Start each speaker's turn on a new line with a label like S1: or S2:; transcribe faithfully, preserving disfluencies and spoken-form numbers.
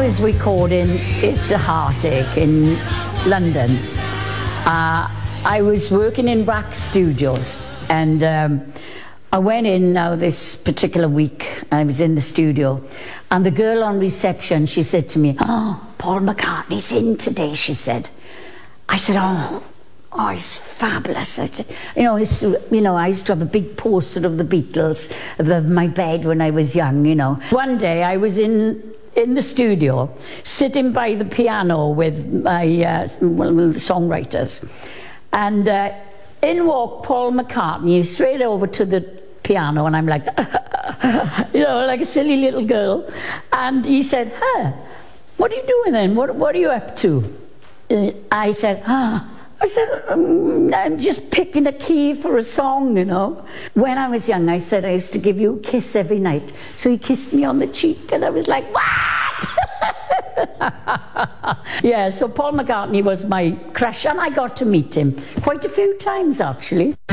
S1: was recording It's a Heartache in London, uh, I was working in Brack Studios, and um, I went in now this particular week. I was in the studio, and the girl on reception, she said to me, "Oh, Paul McCartney's in today," she said. I said, "Oh, oh, he's fabulous." I said, you know, it's, you know, I used to have a big poster of the Beatles above my bed when I was young, you know. One day I was in in the studio, sitting by the piano with my uh, well, the songwriters, and uh, in walked Paul McCartney straight over to the piano, and I'm like, you know, like a silly little girl. And he said, "Huh, what are you doing then? What, what are you up to?" Uh, I said, "Ah." I said, um, "I'm just picking a key for a song, you know." When I was young, I said I used to give you a kiss every night. So he kissed me on the cheek, and I was like, "What?" Yeah, so Paul McCartney was my crush, and I got to meet him quite a few times, actually.